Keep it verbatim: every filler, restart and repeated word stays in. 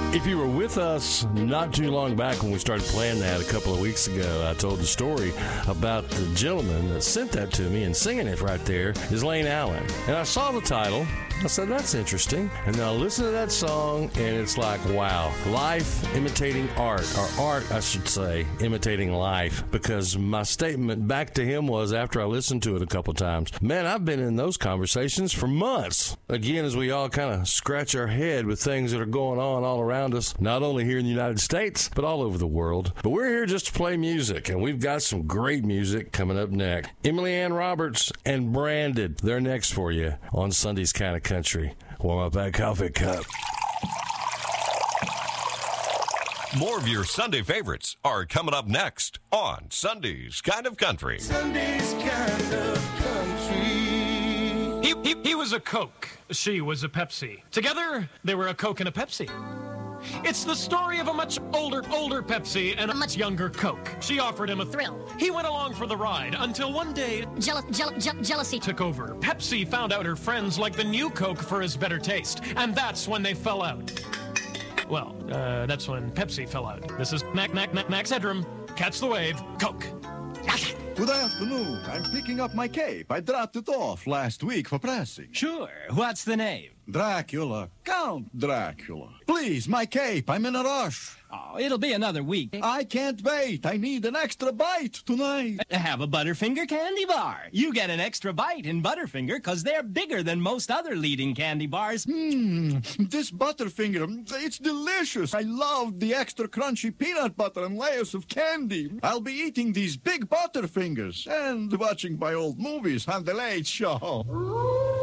If you were with us not too long back when we started playing that a couple of weeks ago, I told the story about the gentleman that sent that to me, and singing it right there is Lane Allen. And I saw the title. I said, that's interesting. And then I listened to that song, and it's like, wow, life imitating art, or art, I should say, imitating life. Because my statement back to him was, after I listened to it a couple times, man, I've been in those conversations for months. Again, as we all kind of scratch our head with things that are going on all around us, not only here in the United States, but all over the world. But we're here just to play music, and we've got some great music coming up next. Emily Ann Roberts and Branded, they're next for you on Sunday's Kind of Country. Warm up that coffee cup. More of your Sunday favorites are coming up next on Sunday's Kind of Country. Sunday's Kind of Country. He, he, he was a Coke. She was a Pepsi. Together, they were a Coke and a Pepsi. It's the story of a much older, older Pepsi and a much younger Coke. She offered him a thrill. He went along for the ride until one day Jeal- jeal- je- jealousy took over. Pepsi found out her friends liked the new Coke for his better taste, and that's when they fell out. Well, uh, that's when Pepsi fell out. This is Mac, Mac, Mac, Max Headroom. Catch the wave. Coke. Good afternoon. I'm picking up my cape. I dropped it off last week for pressing. Sure. What's the name? Dracula. Count Dracula. Please, my cape. I'm in a rush. Oh, it'll be another week. I can't wait. I need an extra bite tonight. Have a Butterfinger candy bar. You get an extra bite in Butterfinger because they're bigger than most other leading candy bars. Mmm, this Butterfinger, it's delicious. I love the extra crunchy peanut butter and layers of candy. I'll be eating these big Butterfingers and watching my old movies on the Late Show.